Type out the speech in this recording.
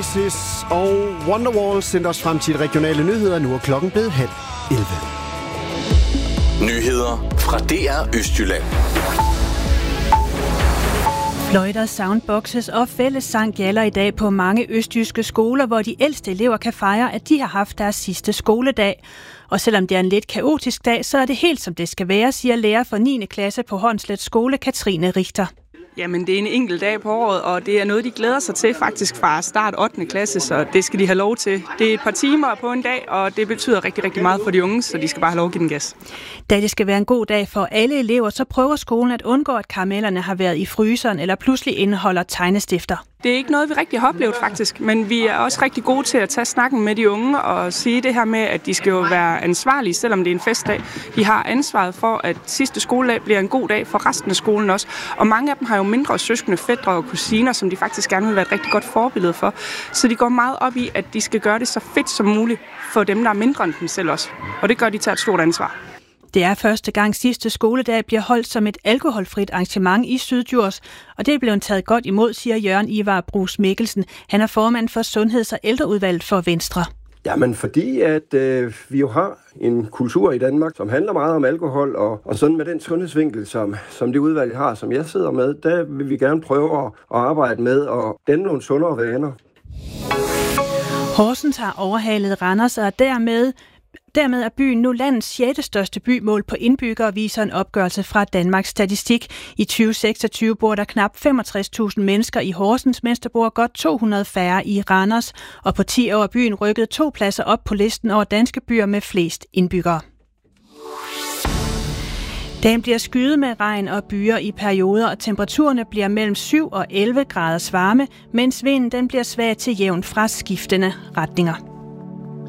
Oasis og Wonderwall sendte os frem til regionale nyheder. Nu er klokken blevet 10:30. Nyheder fra DR Østjylland. Fløjter, soundboxes og fællessang gælder i dag på mange østjyske skoler, hvor de ældste elever kan fejre, at de har haft deres sidste skoledag. Og selvom det er en lidt kaotisk dag, så er det helt som det skal være, siger lærer for 9. klasse på Hornslet Skole, Katrine Richter. Jamen, det er en enkelt dag på året, og det er noget, de glæder sig til faktisk fra start 8. klasse, så det skal de have lov til. Det er et par timer på en dag, og det betyder rigtig, rigtig meget for de unge, så de skal bare have lov at give den gas. Da det skal være en god dag for alle elever, så prøver skolen at undgå, at karamellerne har været i fryseren eller pludselig indeholder tegnestifter. Det er ikke noget, vi rigtig har oplevet faktisk, men vi er også rigtig gode til at tage snakken med de unge og sige det her med, at de skal jo være ansvarlige, selvom det er en festdag. De har ansvaret for, at sidste skoledag bliver en god dag for resten af skolen også. Og mange af dem har jo mindre søskende, fætre og kusiner, som de faktisk gerne vil være et rigtig godt forbillede for. Så de går meget op i, at de skal gøre det så fedt som muligt for dem, der er mindre end dem selv også. Og det gør de til et stort ansvar. Det er første gang sidste skoledag bliver holdt som et alkoholfrit arrangement i Syddjurs, og det er blevet taget godt imod, siger Jørgen Ivar Bruus Mikkelsen. Han er formand for Sundheds- og Ældreudvalget for Venstre. Jamen fordi, at vi jo har en kultur i Danmark, som handler meget om alkohol, og sådan med den sundhedsvinkel, som det udvalg har, som jeg sidder med, der vil vi gerne prøve at arbejde med at danne nogle sundere vaner. Horsens har overhalet Randers, og dermed er byen nu landets 6. største by målt på indbyggere, viser en opgørelse fra Danmarks Statistik. I 2026 bor der knap 65.000 mennesker i Horsens, mens der bor godt 200 færre i Randers. Og på 10 år er byen rykket 2 pladser op på listen over danske byer med flest indbyggere. Dagen bliver skyet med regn og byer i perioder, og temperaturerne bliver mellem 7 og 11 graders varme, mens vinden den bliver svag til jævn fra skiftende retninger.